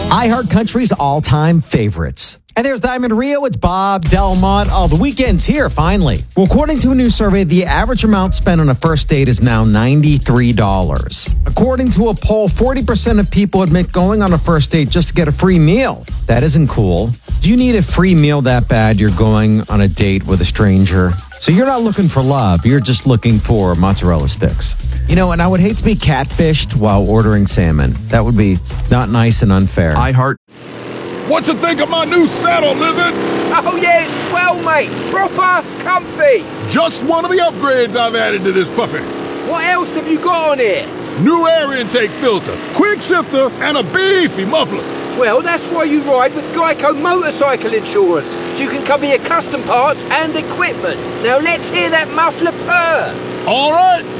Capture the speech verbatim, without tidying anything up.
iHeartCountry's all-time favorites. And there's Diamond Rio, it's Bob Delmont. Oh, the weekend's here, finally. Well, according to a new survey, the average amount spent on a first date is now ninety-three dollars. According to a poll, forty percent of people admit going on a first date just to get a free meal. That isn't cool. Do you need a free meal that bad you're going on a date with a stranger? So you're not looking for love, you're just looking for mozzarella sticks. You know, and I would hate to be catfished while ordering salmon. That would be not nice and unfair. iHeart. What you think of my new saddle, Lizard? Oh yeah, swell, mate. Proper comfy. Just one of the upgrades I've added to this puppy. What else have you got on here? New air intake filter, quick shifter, and a beefy muffler. Well, that's why you ride with Geico Motorcycle Insurance, so you can cover your custom parts and equipment. Now let's hear that muffler purr. All right.